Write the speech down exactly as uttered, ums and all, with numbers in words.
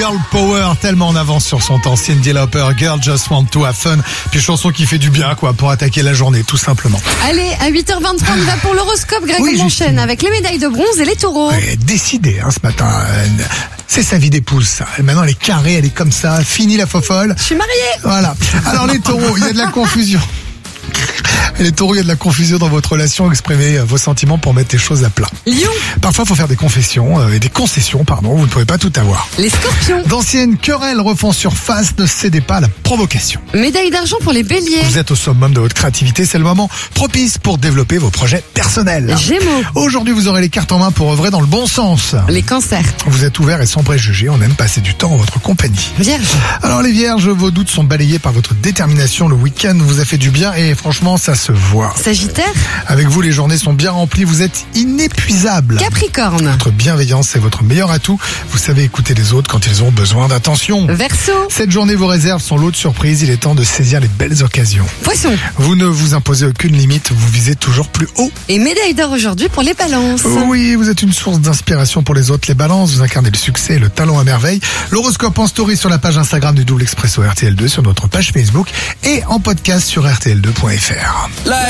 Girl Power, tellement en avance sur son temps. Cyndi Lauper, Girl Just Want to Have Fun. Puis chanson qui fait du bien, quoi, pour attaquer la journée, tout simplement. Allez, à huit heures vingt-trois, on y va pour l'horoscope. Greg, Oui, on Justine. enchaîne avec les médailles de bronze et les taureaux. Ouais, décidé, hein, ce matin. Euh, C'est sa vie d'épouse, ça. Et maintenant, elle est carrée, elle est comme ça. Fini la fofolle. Je suis mariée. Voilà. Alors, les taureaux, il y a de la confusion. Et les taureaux, il y a de la confusion dans votre relation. Exprimez vos sentiments pour mettre les choses à plat. Lion, Parfois, il faut faire des confessions euh, et des concessions, pardon. Vous ne pouvez pas tout avoir. les scorpions. D'anciennes querelles refont surface. Ne cédez pas à la provocation. Médaille d'argent pour les béliers. Vous êtes au summum de votre créativité. C'est le moment propice pour développer vos projets personnels. Gémeaux, Aujourd'hui, vous aurez les cartes en main pour œuvrer dans le bon sens. les cancers. Vous êtes ouvert et sans préjugés. On aime passer du temps en votre compagnie. Vierge, Alors les vierges, vos doutes sont balayés par votre détermination. Le week-end vous a fait du bien et franchement, ça se voit. sagittaire, Avec vous, les journées sont bien remplies. Vous êtes inépuisable. capricorne. Votre bienveillance est votre meilleur atout. Vous savez écouter les autres quand ils ont besoin d'attention. Verseau, Cette journée vous réserve son lot de surprises. Il est temps de saisir les belles occasions. poisson. Vous ne vous imposez aucune limite. Vous visez toujours plus haut. Et médaille d'or aujourd'hui pour les balances. Oui, vous êtes une source d'inspiration pour les autres. Les balances, vous incarnez le succès et le talent à merveille. L'horoscope en story sur la page Instagram du Double Expresso R T L deux, sur notre page Facebook et en podcast sur R T L deux point F R.